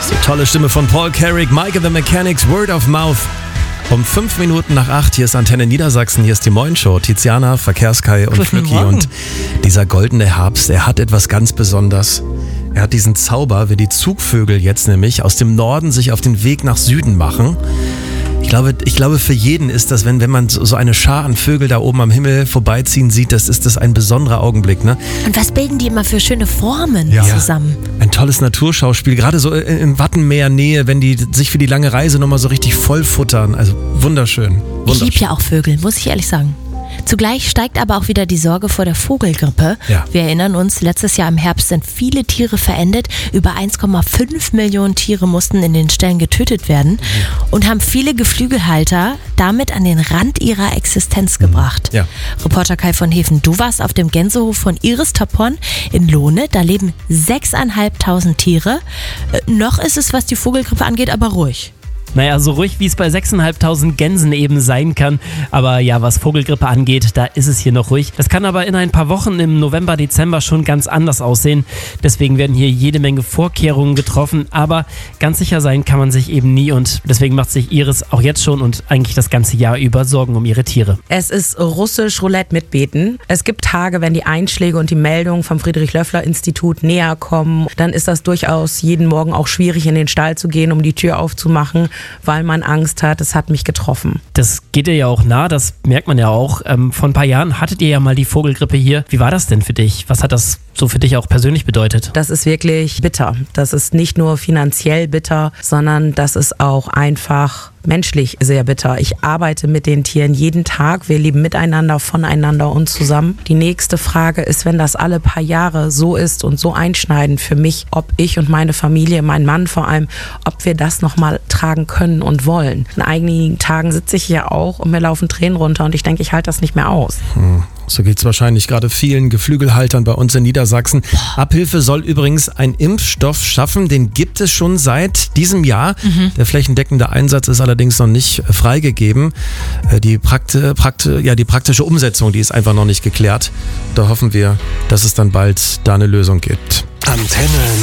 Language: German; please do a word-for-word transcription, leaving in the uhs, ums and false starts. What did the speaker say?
Tolle Stimme von Paul Carrick, Mike and the Mechanics, Word of Mouth. Um fünf Minuten nach acht, hier ist Antenne Niedersachsen, hier ist die Moin-Show. Tiziana, Verkehrskai und Flücki. Und dieser goldene Herbst, er hat etwas ganz Besonderes. Er hat diesen Zauber, wie die Zugvögel jetzt nämlich aus dem Norden sich auf den Weg nach Süden machen. Ich glaube, ich glaube, für jeden ist das, wenn, wenn man so eine Schar an Vögel da oben am Himmel vorbeiziehen sieht, das ist das ein besonderer Augenblick, ne? Und was bilden die immer für schöne Formen ja. zusammen? Ein tolles Naturschauspiel, gerade so in Wattenmeernähe, wenn die sich für die lange Reise nochmal so richtig voll futtern. Also wunderschön. wunderschön. Ich liebe ja auch Vögel, muss ich ehrlich sagen. Zugleich steigt aber auch wieder die Sorge vor der Vogelgrippe. Ja. Wir erinnern uns, letztes Jahr im Herbst sind viele Tiere verendet. Über eins Komma fünf Millionen Tiere mussten in den Ställen getötet werden mhm. und haben viele Geflügelhalter damit an den Rand ihrer Existenz gebracht. Ja. Reporter Kai von Hefen, du warst auf dem Gänsehof von Iris Toppon in Lohne. Da leben sechstausendfünfhundert Tiere. Äh, noch ist es, was die Vogelgrippe angeht, aber ruhig. Naja, so ruhig wie es bei sechstausendfünfhundert Gänsen eben sein kann. Aber ja, was Vogelgrippe angeht, da ist es hier noch ruhig. Das kann aber in ein paar Wochen im November, Dezember schon ganz anders aussehen. Deswegen werden hier jede Menge Vorkehrungen getroffen. Aber ganz sicher sein kann man sich eben nie. Und deswegen macht sich Iris auch jetzt schon und eigentlich das ganze Jahr über Sorgen um ihre Tiere. Es ist russisch Roulette mit Beten. Es gibt Tage, wenn die Einschläge und die Meldungen vom Friedrich-Löffler-Institut näher kommen, dann ist das durchaus jeden Morgen auch schwierig, in den Stall zu gehen, um die Tür aufzumachen, weil man Angst hat, es hat mich getroffen. Das geht dir ja auch nah, das merkt man ja auch. Ähm, vor ein paar Jahren hattet ihr ja mal die Vogelgrippe hier. Wie war das denn für dich? Was hat das so für dich auch persönlich bedeutet? Das ist wirklich bitter. Das ist nicht nur finanziell bitter, sondern das ist auch einfach menschlich sehr bitter. Ich arbeite mit den Tieren jeden Tag. Wir leben miteinander, voneinander und zusammen. Die nächste Frage ist, wenn das alle paar Jahre so ist und so einschneidend für mich, ob ich und meine Familie, mein Mann vor allem, ob wir das nochmal tragen können und wollen. In einigen Tagen sitze ich hier auch und mir laufen Tränen runter und ich denke, ich halte das nicht mehr aus. Hm. So geht es wahrscheinlich gerade vielen Geflügelhaltern bei uns in Niedersachsen. Abhilfe soll übrigens einen Impfstoff schaffen, den gibt es schon seit diesem Jahr. Mhm. Der flächendeckende Einsatz ist allerdings noch nicht freigegeben. Die, Prakti- Prakti- ja, die praktische Umsetzung, die ist einfach noch nicht geklärt. Da hoffen wir, dass es dann bald da eine Lösung gibt. Antenne